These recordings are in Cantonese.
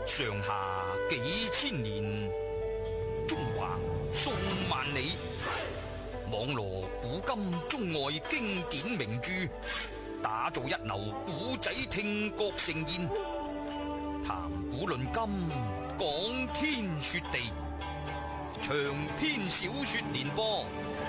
上下幾千年，中橫數萬里，網羅古今中外經典名著，打造一流古仔聽覺盛宴，談古論今，講天說地，長篇小說連播。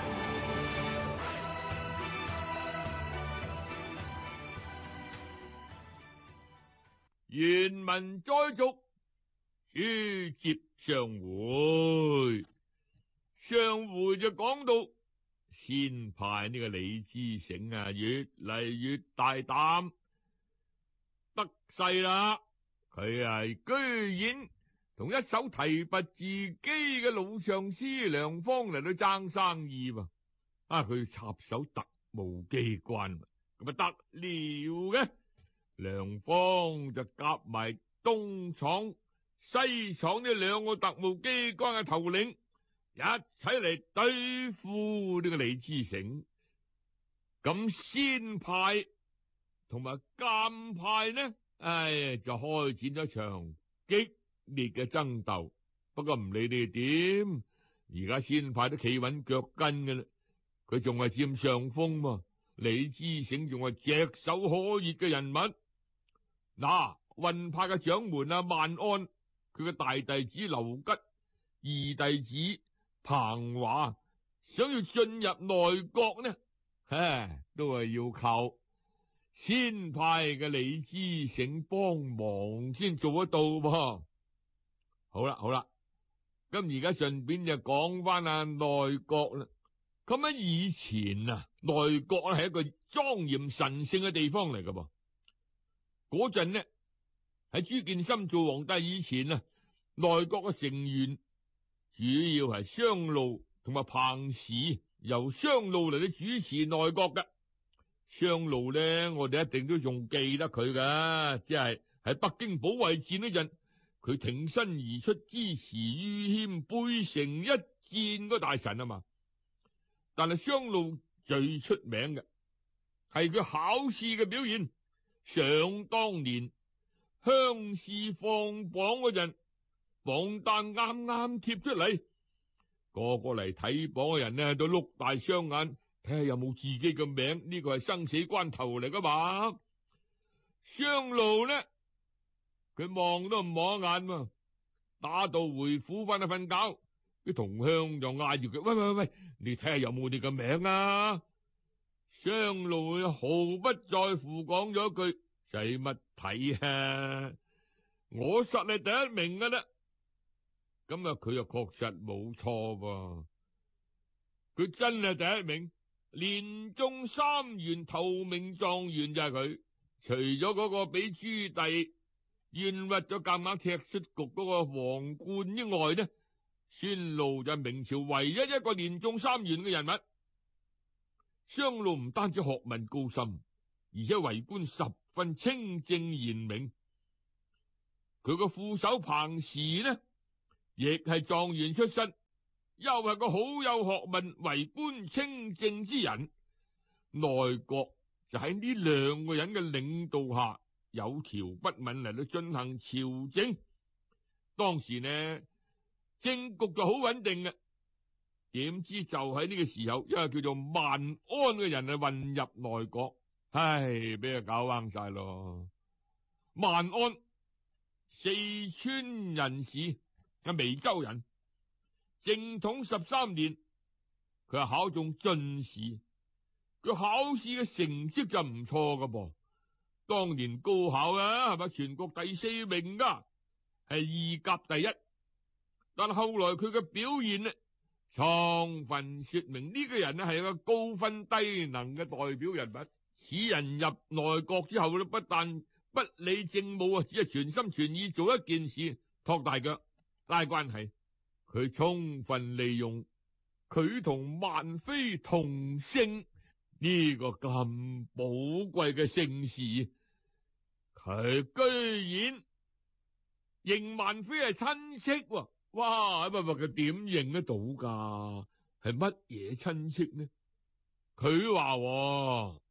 原文再續，書接上回。上回就講到先派呢個李之成啊，越嚟越大膽得勢啦。佢係居然同一手提拔自己嘅老上司梁方嚟到爭生意喎。佢插手特務機關，咁啊得了嘅。梁方就夾埋東廠、西廠呢兩個特務機關嘅頭領，一齊嚟對付呢個李之成。咁先派同埋監派呢，就開展咗場激烈嘅爭鬥。不過唔理你點，而家先派都企穩腳跟嘅啦，佢仲係佔上風嘛。李之成仲係炙手可熱嘅人物。嗱，運派嘅掌門萬安，佢嘅大弟子劉吉，二弟子彭華，想要進入內閣呢，都係要靠先派嘅李之成幫忙先做得到噃。好啦，咁而家順便就講翻內閣啦。咁喺以前內閣係一個莊嚴神聖嘅地方嚟噶噃。嗰陣呢，喺朱見深做皇帝以前內閣嘅成員主要係商路同埋彭氏，由商路嚟到主持內閣嘅。商路呢，我哋一定都仲記得佢噶，即係喺北京保衛戰嗰陣，佢挺身而出支持于謙背城一戰嗰大臣啊嘛。但係商路最出名嘅係佢考試嘅表現。想當年鄉試放榜嗰陣，榜單啱啱貼出嚟，個個嚟睇榜嘅人呢都碌大雙眼，睇下有冇自己嘅名，呢個係生死關頭嚟噶嘛。商路呢，佢望都唔望一眼嘛，打到回府翻去瞓覺，啲同鄉就嗌住佢：喂，你睇下有冇你嘅名啊！商路毫不在乎講咗句：使乜睇啊？我實係第一名噶啦。咁佢又確實冇錯噃，佢真係第一名，連中3元頭名狀元就係佢。除咗嗰個俾朱棣冤屈咗夾硬踢出局嗰個王冠之外呢，孫路就係明朝唯一一個連中3元嘅人物。商路唔單止學問高深，而且為官十分清正賢明。佢個副手彭氏呢，亦係狀元出身，又係個好有學問、為官清正之人。內閣就喺呢兩個人嘅領導下，有條不紊嚟到進行朝政。當時呢，政局就好穩定嘅。點知就喺呢個時候，一個叫做萬安嘅人混入內閣，俾佢搞彎晒咯。萬安，四川人士，係眉州人，正統13年，佢係考中進士，佢考試嘅成績就唔錯噶噃。當年高考係咪全國第4名噶，係二甲第一。但係後來佢嘅表現呢，充分說明呢個人係一個高分低能嘅代表人物。此人入內閣之後，不但不理政務，只係全心全意做一件事，托大腳拉關係。佢充分利用佢同萬妃同姓呢個咁寶貴嘅姓氏，佢居然認萬妃係親戚喎。哇！佢點認得到噶？係乜嘢親戚呢？佢話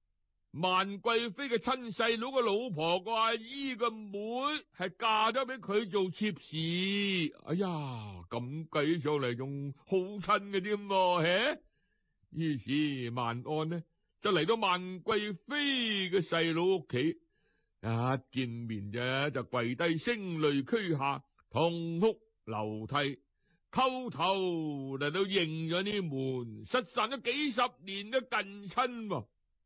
萬貴妃嘅親細佬嘅老婆個阿姨個妹係嫁咗俾佢做妾侍。哎呀，咁計上嚟仲好親嘅添喎。於是萬安呢就嚟到萬貴妃嘅細佬屋企，一見面就跪低聲淚俱下，痛哭流涕，叩頭嚟到認咗呢門失散咗幾十年嘅近親喎。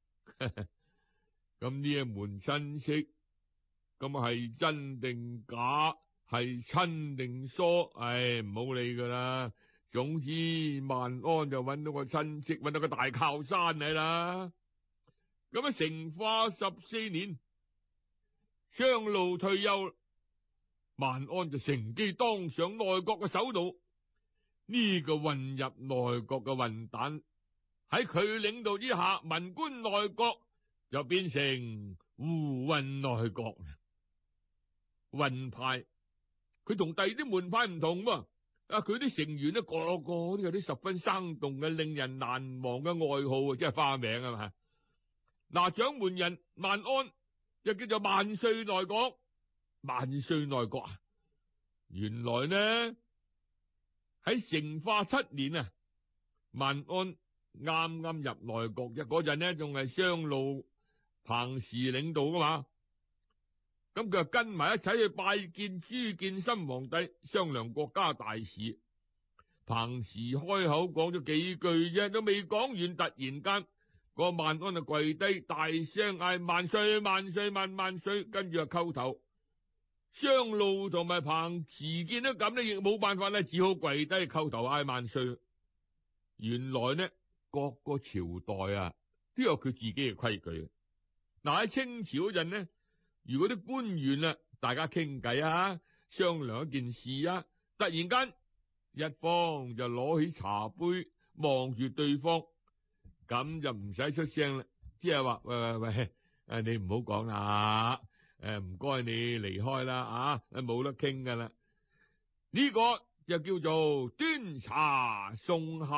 咁呢一門親戚，咁係真定假，係親定疏，唉，唔好理噶啦。總之萬安就揾到個親戚，揾到個大靠山嚟啦。咁成化14年，商路退休，萬安就乘機當上內閣嘅首腦。呢個混入內閣嘅混蛋，喺佢領導之下，文官內閣就變成胡混內閣。混派佢同第二啲門派唔同喎。佢啲成員咧個個都有啲十分生動嘅、令人難忘嘅外號，即係花名啊嘛。嗱，掌門人萬安就叫做萬歲內閣。萬歲內閣啊，原來呢喺成化7年啊，萬安啱啱入內閣嘅嗰陣呢，仲係商路彭氏領導噶嘛。咁佢就跟埋一齊去拜見朱見深皇帝，商量國家大事。彭氏開口講咗幾句啫，都未講完，突然間個萬安就跪低，大聲嗌萬歲萬歲萬歲，跟住就叩頭。商路同埋彭氏見到咁呢，亦冇辦法咧，只好跪低叩頭嗌萬歲。原來呢，各個朝代啊都有佢自己嘅規矩。嗱，喺清朝嗰陣呢，如果啲官員啊，大家傾偈啊，商量一件事啊，突然間一方就攞起茶杯望住對方，咁就唔使出聲啦，即係話喂，你唔好講啦，唔該你離開啦啊，冇得傾噶啦。呢個就叫做端茶送客。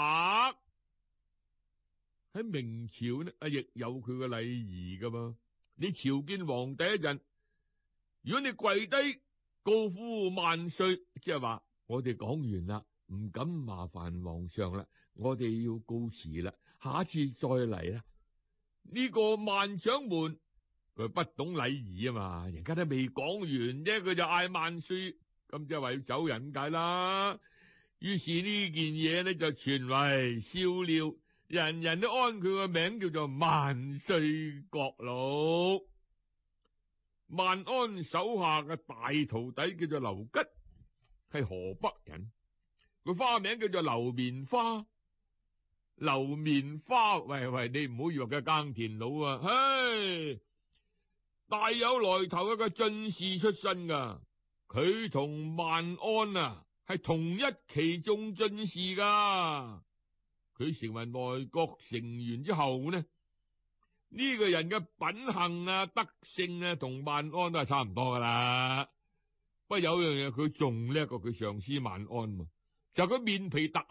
喺明朝呢，亦有佢嘅禮儀噶嘛。你朝見皇帝一陣，如果你跪低高呼萬歲，即係話我哋講完啦，唔敢麻煩皇上啦，我哋要告辭啦，下一次再嚟啦。呢個萬掌門佢不懂禮儀啊嘛，人家都未講完啫，佢就嗌萬歲，咁即係話要走人解啦。於是呢件嘢呢就傳為笑料。人人都安佢個名叫做萬歲閣老。萬安手下嘅大徒弟叫做劉吉，係河北人，佢花名叫做劉棉花。劉棉花，喂，你唔好以為佢係耕田佬啊，嘿，大有來頭，一個進士出身噶。佢同萬安啊係同一期中進士噶。佢成為內閣成員之後呢，呢個人嘅品行啊、德性啊，同萬安都係差唔多噶啦。不過有樣嘢佢仲叻過佢上司萬安嘛，就佢面皮特